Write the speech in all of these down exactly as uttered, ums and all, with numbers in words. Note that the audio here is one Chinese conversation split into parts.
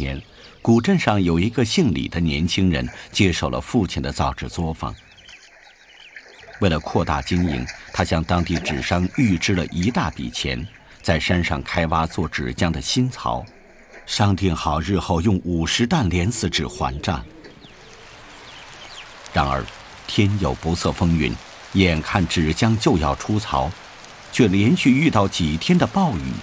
年，古镇上有一个姓李的年轻人接手了父亲的造纸作坊。为了扩大经营，他向当地纸商预支了一大笔钱，在山上开挖做纸浆的新槽，商定好日后用五十担连丝纸还账。然而，天有不测风云，眼看纸浆就要出槽，却连续遇到几天的暴雨，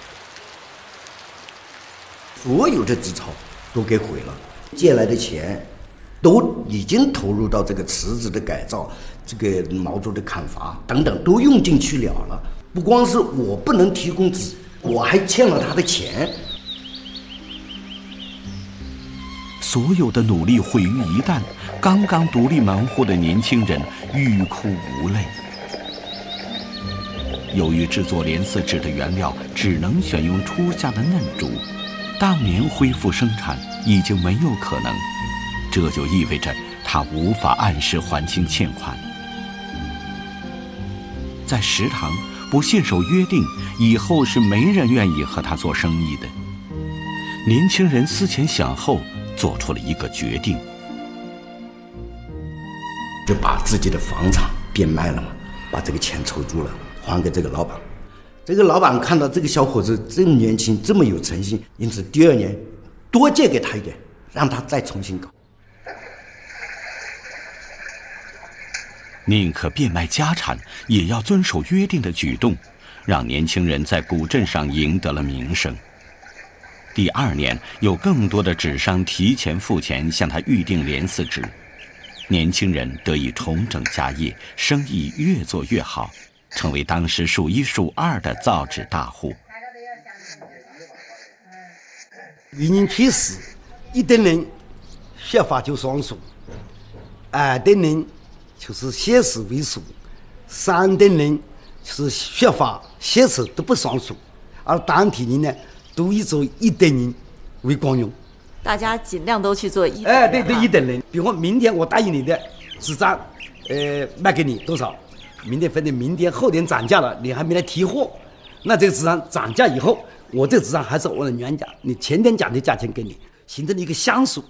所有的纸槽都给毁了，借来的钱都已经投入到这个池子的改造、这个毛竹的砍伐等等，都用进去了了。不光是我不能提供纸，我还欠了他的钱。 所有的努力毁于一旦，刚刚独立门户的年轻人欲哭无泪。由于制作连丝纸的原料只能选用初夏的嫩竹，当年恢复生产已经没有可能，这就意味着他无法按时还清欠款。在食堂不信守约定，以后是没人愿意和他做生意的。年轻人思前想后，做出了一个决定， 就把自己的房产变卖了嘛，把这个钱筹足了，还给这个老板。这个老板看到这个小伙子这么年轻，这么有诚信，因此第二年多借给他一点，让他再重新搞。 宁可变卖家产，也要遵守约定的举动，让年轻人在古镇上赢得了名声。第二年，有更多的纸商提前付钱向他预订连丝纸，年轻人得以重整家业，生意越做越好，成为当时数一数二的造纸大户。 为人处事，一等人学法就双数，二等人就是写字为数，三等人就是学法写字都不双数，而当地人呢，都以做一等人为光荣。 大家尽量都去做一等人。 哎，对对，一等人。比如说明天我答应你的纸张，呃，卖给你多少？明天分的明天后天涨价了，你还没来提货，那这个纸张涨价以后，我这个纸张还是我的原价，你前天讲的价钱给你，形成了一个相属。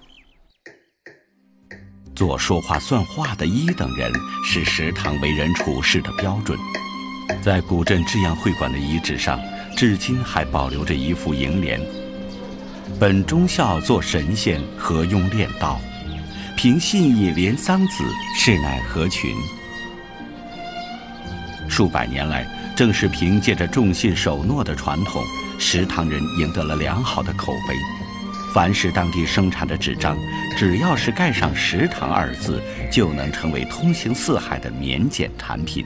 做说话算话的一等人是食堂为人处事的标准。在古镇制样会馆的遗址上，至今还保留着一副楹联：本忠孝做神仙，何用练道？凭信义连桑梓，是乃何群？数百年来，正是凭借着重信守诺的传统，食堂人赢得了良好的口碑。凡是当地生产的纸张，只要是盖上食堂二字，就能成为通行四海的免检产品。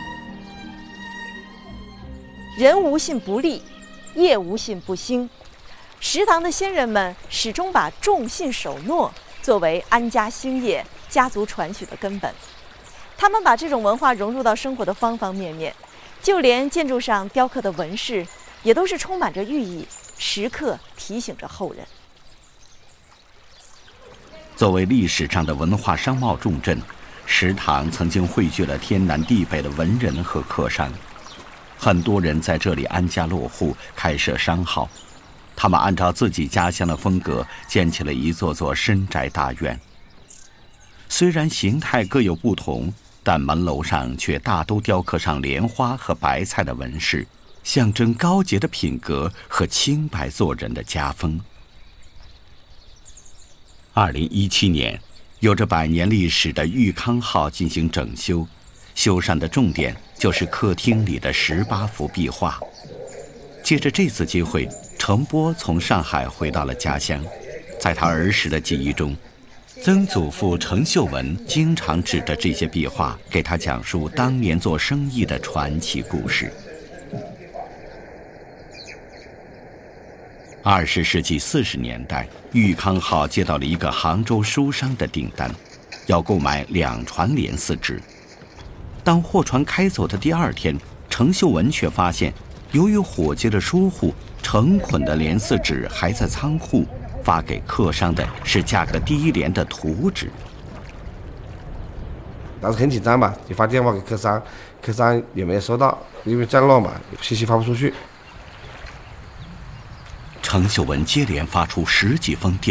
人无信不立，业无信不兴。食堂的先人们始终把重信守诺作为安家兴业、家族传续的根本。他们把这种文化融入到生活的方方面面，就连建筑上雕刻的纹饰，也都是充满着寓意，时刻提醒着后人。 作为历史上的文化商贸重镇，食堂曾经汇聚了天南地北的文人和客商，很多人在这里安家落户，开设商号。他们按照自己家乡的风格，建起了一座座深宅大院。虽然形态各有不同，但门楼上却大都雕刻上莲花和白菜的纹饰，象征高洁的品格和清白做人的家风。二零一七年，有着百年历史的裕康号进行整修，修缮的重点就是客厅里的十八幅壁画。借着这次机会，程波从上海回到了家乡。在他儿时的记忆中，曾祖父程秀文经常指着这些壁画给他讲述当年做生意的传奇故事。二十世纪四十年代，裕康号接到了一个杭州书商的订单，要购买两船连丝纸。当货船开走的第二天，程秀文却发现，由于伙计的疏忽，成捆的连丝纸还在仓库，发给客商的是价格低廉的图纸。 当时很紧张嘛，就发电话给客商，客商也没有收到，因为降落嘛，信息发不出去。 程秀文接连发出十几封电